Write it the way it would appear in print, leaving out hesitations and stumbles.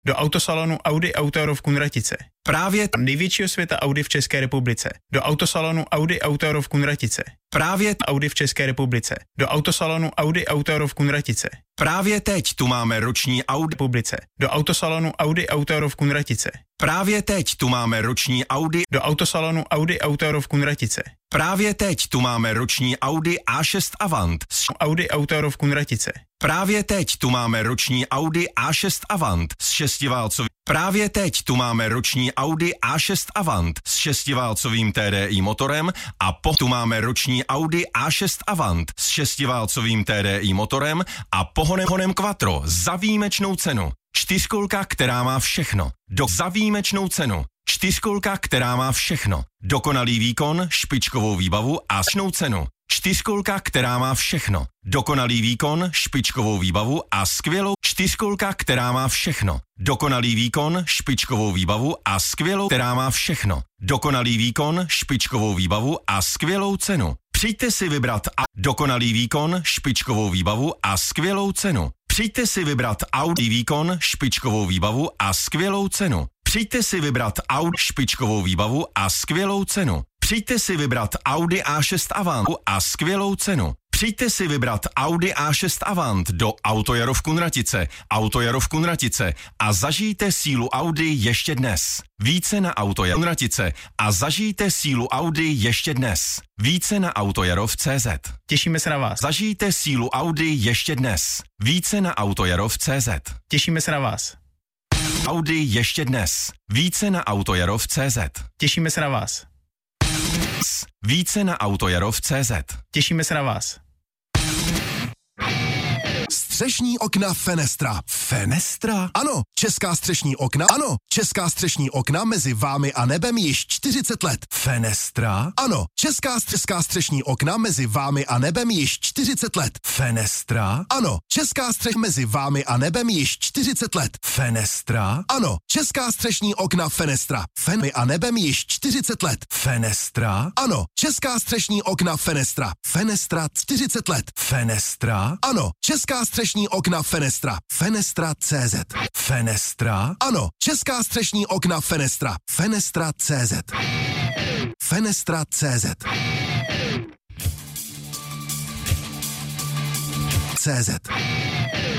Do autosalonu Audi Auto v Kunratice. Právě Největšího světa Audi v České republice. Do autosalonu Audi Auto v Kunratice. právě Audi v České republice. Do autosalonu Audi Auto v Kunratice. Právě teď tu máme roční Audi Republice. Do autosalonu Audi Auto v Kunratice. Právě teď tu máme roční Audi Do autosalonu Audi Auto v Kunratice. Právě teď tu máme roční Audi A6 Avant. Audi Auto v Kunratice. Právě teď tu máme roční Audi A6 Avant s šestiválcovým. Právě teď tu máme roční Audi A6 Avant s šestiválcovým TDI motorem a tu máme roční Audi A6 Avant s šestiválcovým TDI motorem a pohonem Quattro za výjimečnou cenu. Čtyřkolka, která má všechno. Za výjimečnou cenu. Čtyřkolka, která má všechno. Dokonalý výkon, špičkovou výbavu a snou cenu. Čtyřkolka, která má všechno. Dokonalý výkon, špičkovou výbavu a skvělou. Čtyřkolka, která má všechno. Dokonalý výkon, špičkovou výbavu a skvělou, která má všechno. Dokonalý výkon, špičkovou výbavu a skvělou cenu. Přijďte si vybrat dokonalý výkon, špičkovou výbavu a skvělou cenu. Přijďte si vybrat Audi výkon, špičkovou výbavu a skvělou cenu. Přijďte si vybrat Audi špičkovou výbavu a skvělou cenu. Přijďte si vybrat Audi A6 Avant a skvělou cenu. Přijďte si vybrat Audi A6 Avant do Autojaro v Kunratice, Autojaro v Kunratice a zažijte sílu Audi ještě dnes. Více na Autojaro v Kunratice a zažijte sílu Audi ještě dnes. Více na Autojarov.cz. Těšíme se na vás. Zažijte sílu Audi ještě dnes. Více na Autojarov.cz. Těšíme se na vás. Audi ještě dnes. Více na Autojarov.cz. Těšíme se na vás. Více na Autojarov.cz. Těšíme se na vás. Střešní okna Fenestra. Fenestra? Ano, česká střešní okna. Ano, česká střešní okna mezi vámi a nebem již 40 let. Fenestra? Ano, česká střešní okna mezi vámi a nebem již 40 let. Fenestra? Ano, česká střech mezi vámi a nebem již 40 let. Fenestra? Ano, česká střešní okna Fenestra. Feny a nebem již 40 let. Fenestra? Ano, česká střešní okna Fenestra. Fenestra 40 let. Fenestra? Ano, česká střešní okna Fenestra. Fenestra.cz. Fenestra? Ano, česká střešní okna Fenestra. Fenestra.cz. Fenestra.cz. CZ.